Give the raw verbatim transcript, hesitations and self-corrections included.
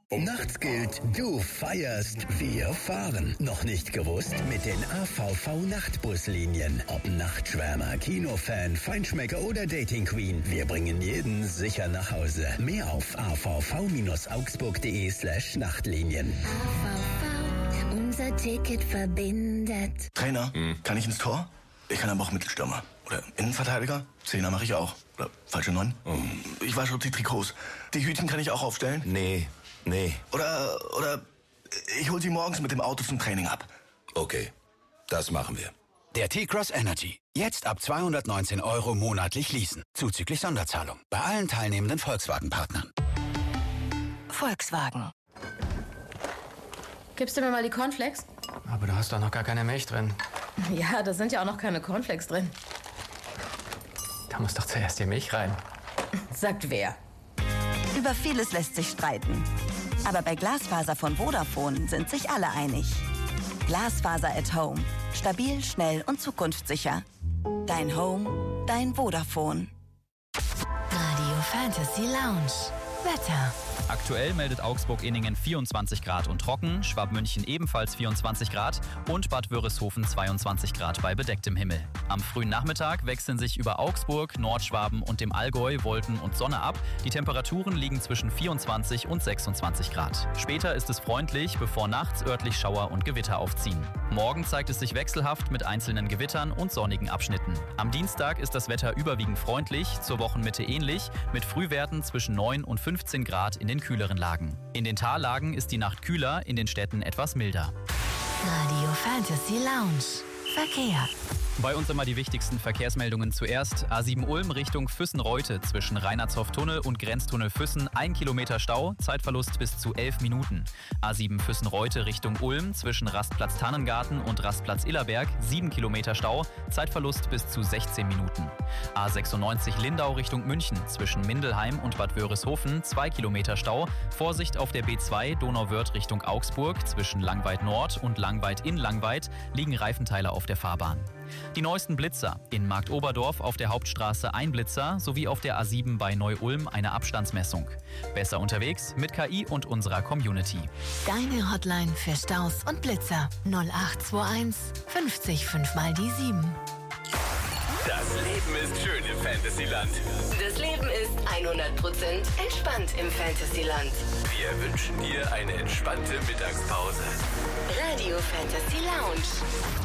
Nachts gilt, du feierst, wir fahren. Noch nicht gewusst? Mit den A V V-Nachtbuslinien. Ob Nachtschwärmer, Kinofan, Feinschmecker oder Dating Queen. Wir bringen jeden sicher nach Hause. Mehr auf a v v augsburg punkt de slash Nachtlinien. A V V, unser Ticket verbindet. Trainer, hm. kann ich ins Tor? Ich kann aber auch Mittelstürmer. Oder Innenverteidiger? Zehner mache ich auch. Oder falsche Neun? Oh. Ich wasche die Trikots. Die Hütchen kann ich auch aufstellen? Nee. Nee. Oder, oder ich hol sie morgens mit dem Auto zum Training ab. Okay, das machen wir. Der T-Cross Energy. Jetzt ab zweihundertneunzehn Euro monatlich leasen. Zuzüglich Sonderzahlung. Bei allen teilnehmenden Volkswagen-Partnern. Volkswagen. Gibst du mir mal die Cornflakes? Aber du hast doch noch gar keine Milch drin. Ja, da sind ja auch noch keine Cornflakes drin. Da muss doch zuerst die Milch rein. Sagt wer? Über vieles lässt sich streiten. Aber bei Glasfaser von Vodafone sind sich alle einig. Glasfaser at Home. Stabil, schnell und zukunftssicher. Dein Home, dein Vodafone. Radio Fantasy Lounge. Wetter. Aktuell meldet Augsburg-Inningen vierundzwanzig Grad und trocken, Schwabmünchen ebenfalls vierundzwanzig Grad und Bad Wörishofen zweiundzwanzig Grad bei bedecktem Himmel. Am frühen Nachmittag wechseln sich über Augsburg, Nordschwaben und dem Allgäu Wolken und Sonne ab. Die Temperaturen liegen zwischen vierundzwanzig und sechsundzwanzig Grad. Später ist es freundlich, bevor nachts örtlich Schauer und Gewitter aufziehen. Morgen zeigt es sich wechselhaft mit einzelnen Gewittern und sonnigen Abschnitten. Am Dienstag ist das Wetter überwiegend freundlich, zur Wochenmitte ähnlich, mit Frühwerten zwischen neun und fünfzehn Grad in den kühleren Lagen. In den Tallagen ist die Nacht kühler, in den Städten etwas milder. Radio Fantasy Lounge. Verkehr. Bei uns immer die wichtigsten Verkehrsmeldungen zuerst. A sieben Ulm Richtung Füssen-Reute zwischen Reinhardshof-Tunnel und Grenztunnel Füssen. Ein Kilometer Stau, Zeitverlust bis zu elf Minuten. A sieben Füssen-Reute Richtung Ulm zwischen Rastplatz Tannengarten und Rastplatz Illerberg. Sieben Kilometer Stau, Zeitverlust bis zu sechzehn Minuten. A sechsundneunzig Lindau Richtung München zwischen Mindelheim und Bad Wörishofen. Zwei Kilometer Stau. Vorsicht auf der B zwei Donauwörth Richtung Augsburg zwischen Langweid Nord und Langweid in Langweid liegen Reifenteile auf der Fahrbahn. Die neuesten Blitzer. In Marktoberdorf auf der Hauptstraße ein Blitzer sowie auf der A sieben bei Neu-Ulm eine Abstandsmessung. Besser unterwegs mit K I und unserer Community. Deine Hotline für Staus und Blitzer. null acht zwei eins fünfzig fünf mal die sieben. Das Leben ist schön im Fantasyland. Das Leben ist hundert Prozent entspannt im Fantasyland. Wir wünschen dir eine entspannte Mittagspause. Radio Fantasy Lounge.